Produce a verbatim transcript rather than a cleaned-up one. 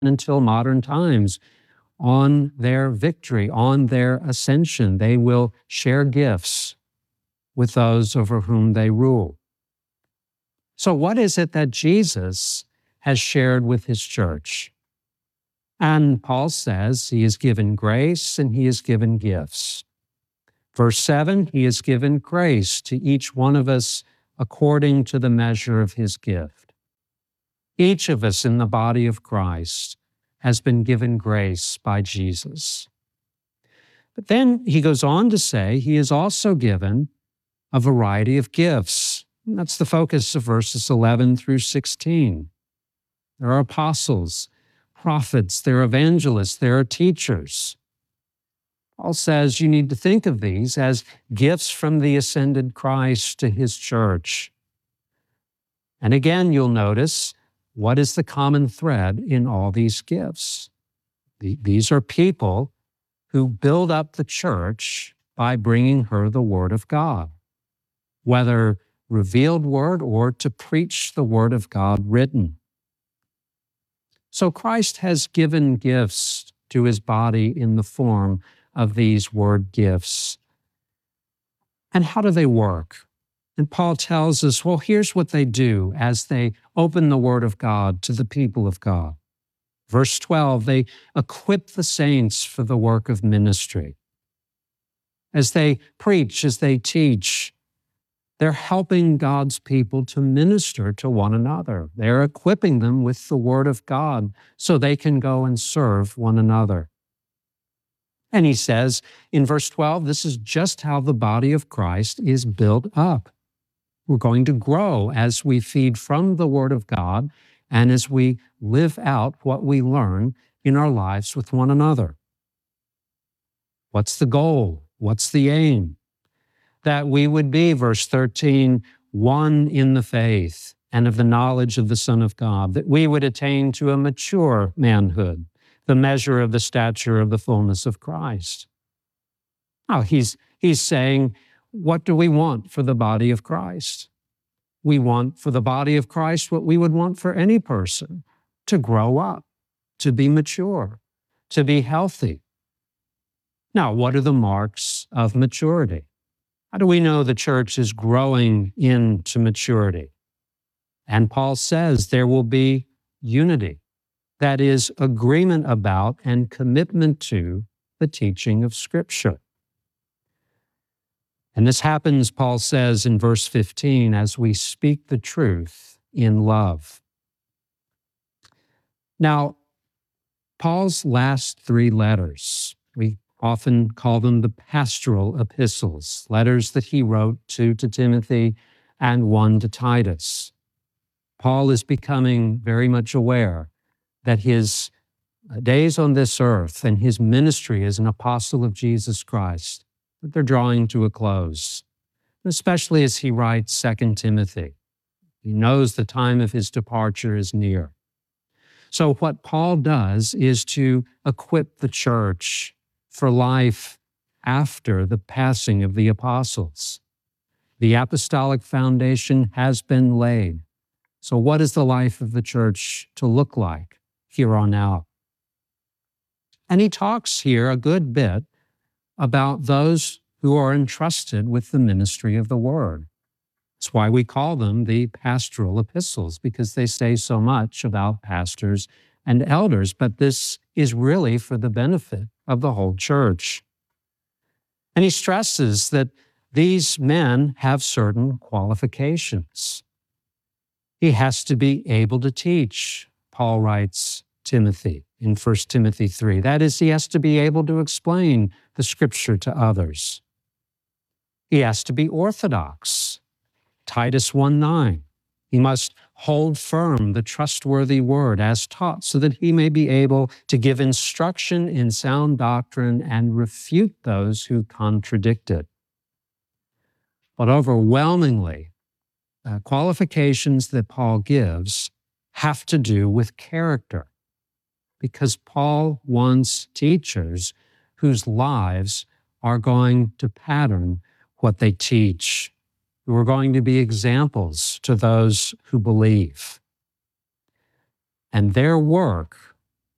until modern times on their victory, on their ascension. They will share gifts with those over whom they rule. So what is it that Jesus has shared with his church? And Paul says he has given grace and he has given gifts. Verse seven, he has given grace to each one of us according to the measure of his gift. Each of us in the body of Christ has been given grace by Jesus. But then he goes on to say he is also given a variety of gifts. And that's the focus of verses eleven through sixteen. There are apostles, prophets, there are evangelists, there are teachers. Paul says you need to think of these as gifts from the ascended Christ to his church. And again, you'll notice, what is the common thread in all these gifts? These are people who build up the church by bringing her the word of God, whether revealed word or to preach the word of God written. So Christ has given gifts to his body in the form of these word gifts. And how do they work? And Paul tells us, well, here's what they do as they open the word of God to the people of God. Verse twelve, they equip the saints for the work of ministry. As they preach, as they teach, they're helping God's people to minister to one another. They're equipping them with the word of God so they can go and serve one another. And he says in verse twelve, this is just how the body of Christ is built up. We're going to grow as we feed from the word of God and as we live out what we learn in our lives with one another. What's the goal? What's the aim? That we would be, verse thirteen, one in the faith and of the knowledge of the Son of God, that we would attain to a mature manhood, the measure of the stature of the fullness of Christ. Now, he's, he's saying, what do we want for the body of Christ? We want for the body of Christ what we would want for any person, to grow up, to be mature, to be healthy. Now, what are the marks of maturity? How do we know the church is growing into maturity? And Paul says there will be unity. That is, agreement about and commitment to the teaching of Scripture. And this happens, Paul says in verse fifteen, as we speak the truth in love. Now, Paul's last three letters, we often call them the pastoral epistles, letters that he wrote, two to Timothy and one to Titus. Paul is becoming very much aware that his days on this earth and his ministry as an apostle of Jesus Christ, that they're drawing to a close, especially as he writes Second Timothy. He knows the time of his departure is near. So what Paul does is to equip the church for life after the passing of the apostles. The apostolic foundation has been laid. So what is the life of the church to look like here on out? And he talks here a good bit about those who are entrusted with the ministry of the word. That's why we call them the pastoral epistles, because they say so much about pastors and elders, but this is really for the benefit of the whole church. And he stresses that these men have certain qualifications. He has to be able to teach, Paul writes Timothy in First Timothy three. That is, he has to be able to explain the Scripture to others. He has to be orthodox, Titus one nine. He must hold firm the trustworthy word as taught so that he may be able to give instruction in sound doctrine and refute those who contradict it. But overwhelmingly, uh, qualifications that Paul gives have to do with character, because Paul wants teachers whose lives are going to pattern what they teach, who are going to be examples to those who believe. And their work